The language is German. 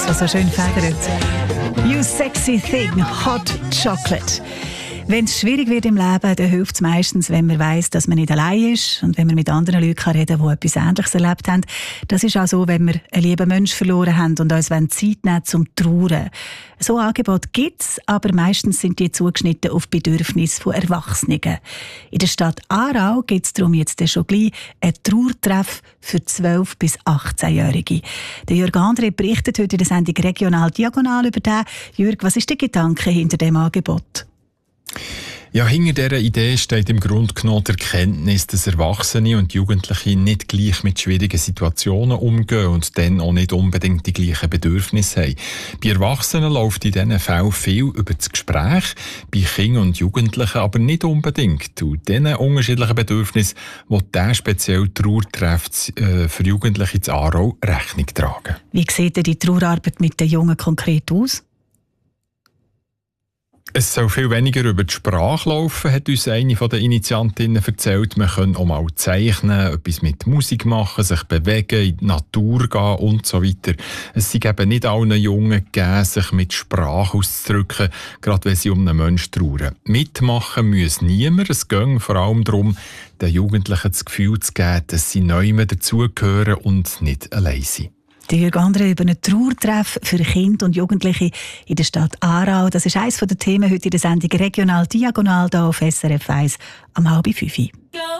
so schön federt. You sexy thing, hot chocolate. Wenn es schwierig wird im Leben, dann hilft es meistens, wenn man weiss, dass man nicht allein ist und wenn man mit anderen Leuten reden kann, die etwas Ähnliches erlebt haben. Das ist auch so, wenn wir einen lieben Menschen verloren haben und uns Zeit nehmen zum Trauern. So ein Angebot gibt es, aber meistens sind die zugeschnitten auf Bedürfnisse von Erwachsenen. In der Stadt Aarau gibt es darum jetzt schon gleich einen Trauertreff für 12- bis 18-Jährige. Der Jürg André berichtet heute in der Sendung Regional Diagonal über den. Jürg, was ist der Gedanke hinter dem Angebot? Ja, hinter dieser Idee steht im Grunde genommen die Erkenntnis, dass Erwachsene und Jugendliche nicht gleich mit schwierigen Situationen umgehen und dann auch nicht unbedingt die gleichen Bedürfnisse haben. Bei Erwachsenen läuft in diesen Fällen viel über das Gespräch, bei Kindern und Jugendlichen aber nicht unbedingt. Und diesen unterschiedlichen Bedürfnissen will dieser spezielle Trauertreff für Jugendliche in Aarau Rechnung tragen. Wie sieht denn die Trauerarbeit mit den Jungen konkret aus? Es soll viel weniger über die Sprache laufen, hat uns eine der Initiantinnen erzählt. Man kann auch mal zeichnen, etwas mit Musik machen, sich bewegen, in die Natur gehen und so weiter. Es ist eben nicht allen Jungen gegeben, sich mit Sprache auszudrücken, gerade wenn sie um einen Menschen trauern. Mitmachen muss niemand. Es geht vor allem darum, den Jugendlichen das Gefühl zu geben, dass sie neu dazugehören und nicht allein sind. Der Jürg André über einen Trauertreff für Kinder und Jugendliche in der Stadt Aarau. Das ist eines der Themen heute in der Sendung Regional Diagonal hier auf SRF 1 am 4:30.